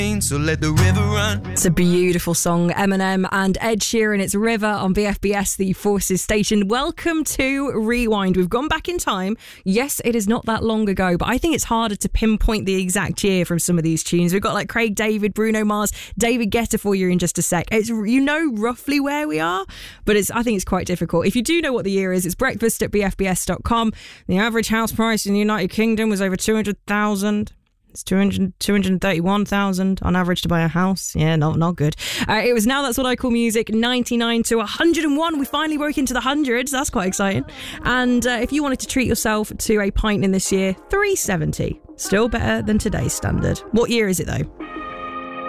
So let the river run. It's a beautiful song. Eminem and Ed Sheeran. It's River on BFBS, the Forces station. Welcome to Rewind. We've gone back in time. Yes, it is not that long ago, but I think it's harder to pinpoint the exact year from some of these tunes. We've got like Craig David, Bruno Mars, David Guetta for you in just a sec. It's, you know roughly where we are, but I think it's quite difficult. If you do know what the year is, it's breakfast at bfbs.com. The average house price in the United Kingdom was over 200,000. It's 231,000 on average to buy a house. Yeah, not good. It was Now That's What I Call Music, 99 to 101. We finally broke into the hundreds. That's quite exciting. And if you wanted to treat yourself to a pint in this year, 370. Still better than today's standard. What year is it though?